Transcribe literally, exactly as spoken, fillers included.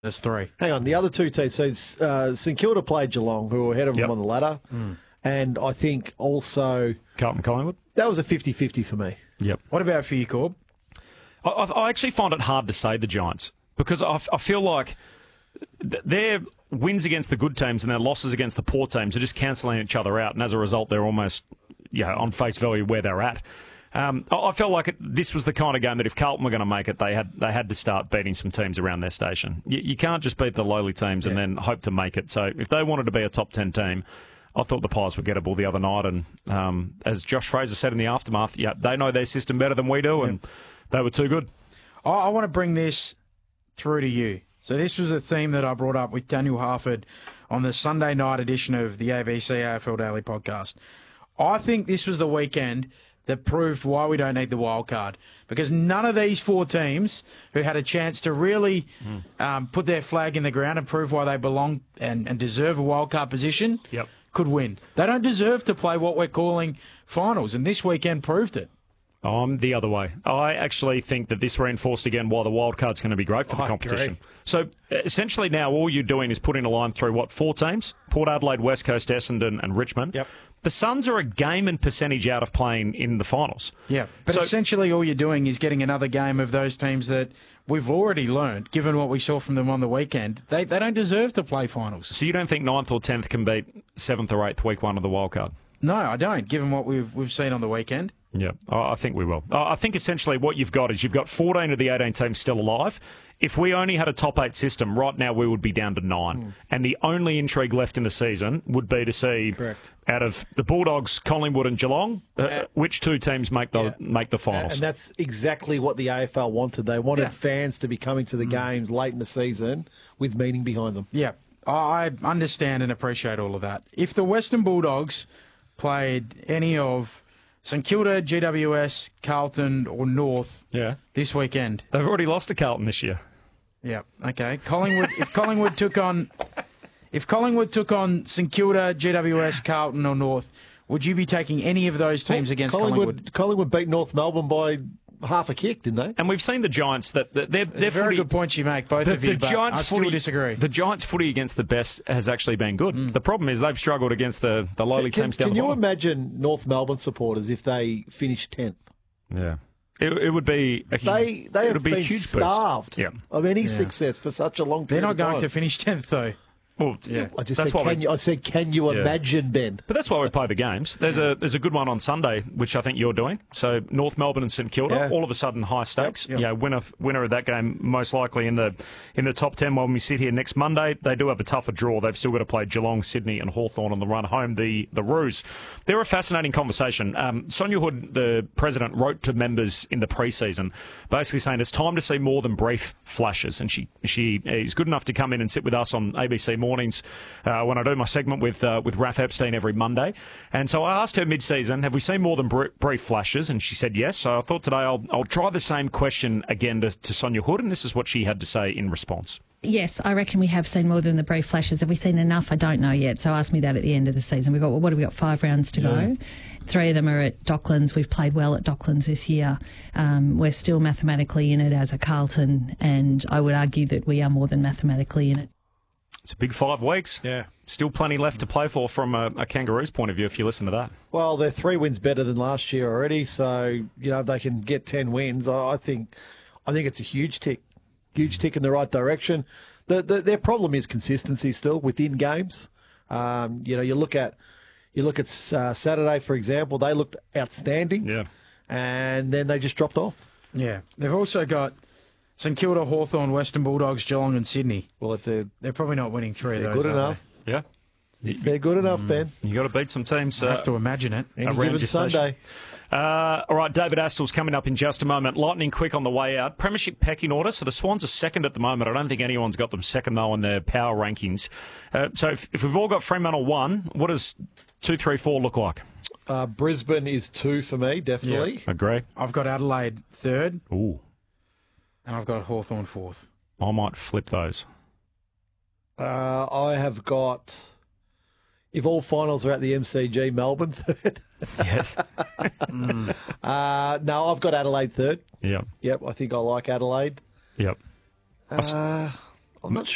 There's three. Hang on, the other two teams. So uh, St Kilda played Geelong, who were ahead of Yep. them on the ladder. Mm. And I think also Carlton Collingwood. that was a fifty-fifty for me. Yep. What about for you, Corb? I, I actually find it hard to say the Giants because I, I feel like th- their wins against the good teams and their losses against the poor teams are just cancelling each other out, and as a result, they're almost, you know, on face value where they're at. Um, I, I felt like it, this was the kind of game that if Carlton were going to make it, they had they had to start beating some teams around their station. You, you can't just beat the lowly teams yeah. and then hope to make it. So if they wanted to be a top ten team, I thought the Pies were gettable the other night, and um, as Josh Fraser said in the aftermath, yeah, they know their system better than we do, and yeah. they were too good. I, I want to bring this through to you. So this was a theme that I brought up with Daniel Harford on the Sunday night edition of the A B C A F L Daily podcast. I think this was the weekend that proved why we don't need the wild card, because none of these four teams who had a chance to really mm. um, put their flag in the ground and prove why they belong and, and deserve a wild card position yep. could win. They don't deserve to play what we're calling finals, and this weekend proved it. I'm the other way. I actually think that this reinforced again why the wild card's going to be great for the I competition. agree. So essentially now all you're doing is putting a line through, what, four teams? Port Adelaide, West Coast, Essendon and Richmond. Yep. The Suns are a game and percentage out of playing in the finals. Yeah, but so, essentially all you're doing is getting another game of those teams that we've already learned, given what we saw from them on the weekend. They they don't deserve to play finals. So you don't think ninth or tenth can beat seventh or eighth week one of the wild card? No, I don't, given what we've we've seen on the weekend. Yeah, I think we will. I think essentially what you've got is you've got fourteen of the eighteen teams still alive. If we only had a top eight system, right now we would be down to nine. Mm. And the only intrigue left in the season would be to see, Correct. out of the Bulldogs, Collingwood and Geelong, uh, uh, which two teams make the yeah. make the finals. And that's exactly what the A F L wanted. They wanted yeah. fans to be coming to the mm. games late in the season with meaning behind them. Yeah, I understand and appreciate all of that. If the Western Bulldogs played any of St Kilda, G W S, Carlton or North yeah. this weekend. They've already lost to Carlton this year. Yeah, okay. Collingwood if Collingwood took on if Collingwood took on St Kilda, G W S, Carlton or North, would you be taking any of those teams well, against Collingwood? Collingwood? Collingwood beat North Melbourne by half a kick, didn't they? And we've seen the Giants that they're, they're, they're very footy, good points you make, both the, of you. The Giants I still footy, disagree. The Giants' footy against the best has actually been good. Mm. The problem is they've struggled against the, the lowly can, teams down can the you bottom. imagine North Melbourne supporters if they finished tenth? Yeah. It, it would be a, they they have be been a huge starved yeah. of any yeah. success for such a long They're period. not of going time. to finish tenth though. Well, yeah. I just that's said, can we, you, I said, can you yeah. imagine, Ben? But that's why we play the games. There's a there's a good one on Sunday, which I think you're doing. So North Melbourne and St Kilda, yeah. all of a sudden high stakes. Yep, yep. You know, winner winner of that game most likely in the in the top ten. When we sit here next Monday, they do have a tougher draw. They've still got to play Geelong, Sydney, and Hawthorn on the run home. The the Roos. They're a fascinating conversation. Um, Sonia Hood, the president, wrote to members in the pre-season, basically saying it's time to see more than brief flashes. And she she is good enough to come in and sit with us on A B C mornings uh, when I do my segment with uh, with Raph Epstein every Monday. And so I asked her mid-season, have we seen more than br- brief flashes? And she said yes. So I thought today I'll I'll try the same question again to, to Sonia Hood, and this is what she had to say in response. Yes, I reckon we have seen more than the brief flashes. Have we seen enough? I don't know yet. So ask me that at the end of the season. We've got, well, what have we got, five rounds to yeah. go? Three of them are at Docklands. We've played well at Docklands this year. Um, we're still mathematically in it as a Carlton, and I would argue that we are more than mathematically in it. It's a big five weeks. Yeah. Still plenty left to play for from a, a Kangaroos point of view, if you listen to that. Well, they're three wins better than last year already, so, you know, if they can get ten wins, I, I think I think it's a huge tick. Huge tick in the right direction. The, the, their problem is consistency still within games. Um, you know, you look at you look at uh, Saturday, for example, they looked outstanding. Yeah. And then they just dropped off. Yeah. They've also got St Kilda, Hawthorn, Western Bulldogs, Geelong and Sydney. Well, if they're, they're probably not winning three of they're those. good enough. They? Yeah. If they're good enough, mm. Ben. You got to beat some teams. I uh, have to imagine it. Any given Sunday. Uh, all right, David Astl's coming up in just a moment. Lightning quick on the way out. Premiership pecking order. So the Swans are second at the moment. I don't think anyone's got them second, though, in their power rankings. Uh, so if, if we've all got Fremantle one, what does two, three, four look like? Uh, Brisbane is two for me, definitely. Yeah, agree. I've got Adelaide third. Ooh. And I've got Hawthorn fourth. I might flip those. Uh, I have got, if all finals are at the M C G, Melbourne third. Yes. mm. uh, no, I've got Adelaide third. Yep. Yep, I think I like Adelaide. Yep. Uh, I'm not